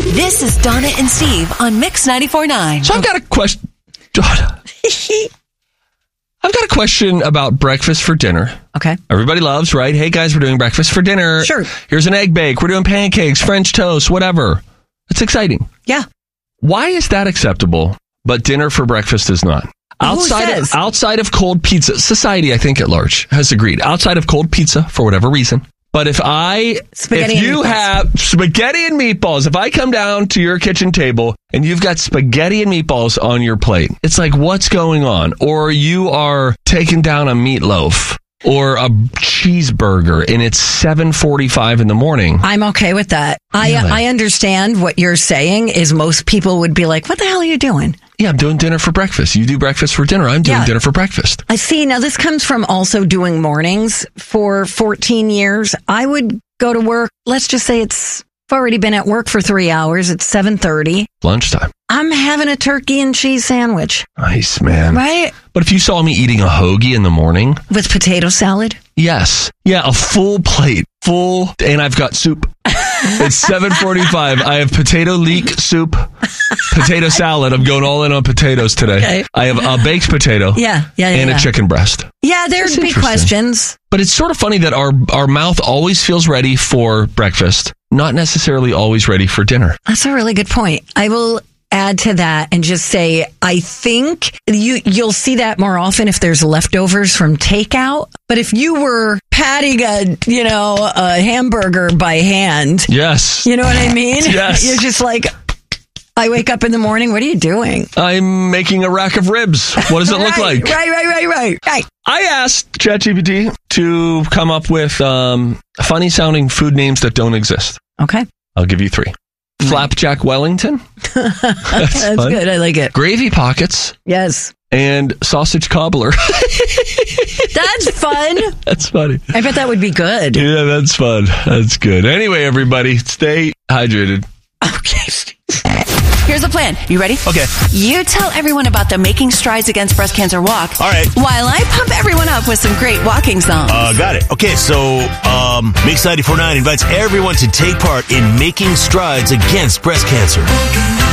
This is Donna and Steve on Mix 94.9. So I've got a question. I've got a question about breakfast for dinner. Okay. Everybody loves, right? Hey, guys, we're doing breakfast for dinner. Sure. Here's an egg bake. We're doing pancakes, French toast, whatever. It's exciting. Yeah. Why is that acceptable, but dinner for breakfast is not? Outside of cold pizza, society, I think, at large has agreed. Outside of cold pizza, for whatever reason. But if you have spaghetti and meatballs, if I come down to your kitchen table and you've got spaghetti and meatballs on your plate, it's like, what's going on? Or you are taking down a meatloaf or a cheeseburger and it's 7:45 in the morning. I'm okay with that. Really? I understand what you're saying is most people would be like, what the hell are you doing? Yeah, I'm doing dinner for breakfast. You do breakfast for dinner. I'm doing dinner for breakfast. I see. Now, this comes from also doing mornings for 14 years. I would go to work. Let's just say I've already been at work for 3 hours. It's 7:30. Lunchtime. I'm having a turkey and cheese sandwich. Nice, man. Right? But if you saw me eating a hoagie in the morning. With potato salad? Yes. Yeah, a full plate. And I've got soup. It's 7:45. I have potato leek soup, potato salad. I'm going all in on potatoes today. Okay. I have a baked potato. And a chicken breast. Yeah, there'd be questions. But it's sort of funny that our mouth always feels ready for breakfast, not necessarily always ready for dinner. That's a really good point. I will add to that and just say, I think you'll see that more often if there's leftovers from takeout. But if you were patting a hamburger by hand. Yes. You know what I mean? Yes. You're just like, I wake up in the morning. What are you doing? I'm making a rack of ribs. What does it look like? Right. I asked ChatGPT to come up with funny sounding food names that don't exist. Okay. I'll give you 3. Flapjack Wellington. That's good. I like it. Gravy pockets. Yes. And sausage cobbler. That's fun. That's funny. I bet that would be good. Yeah, that's fun. That's good. Anyway, everybody, stay hydrated. Okay. Here's the plan. You ready? Okay. You tell everyone about the Making Strides Against Breast Cancer walk. All right. While I pump everyone up with some great walking songs. Got it. Okay, so Mix 94.9 invites everyone to take part in Making Strides Against Breast Cancer.